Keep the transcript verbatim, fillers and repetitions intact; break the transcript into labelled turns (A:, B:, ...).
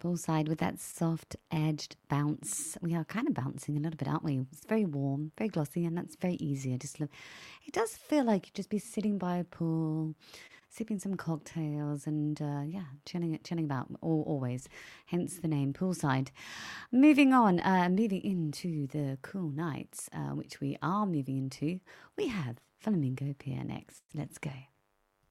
A: poolside with that soft edged bounce. We are kind of bouncing a little bit, aren't we? It's very warm, very glossy, and that's very easy. I just love it. Does feel like you'd just be sitting by a pool, sipping some cocktails, and uh, yeah, chilling, chilling about all, always. Hence the name poolside. Moving on, uh, moving into the cool nights, uh, which we are moving into. We have Flamingo Pier next. Let's go.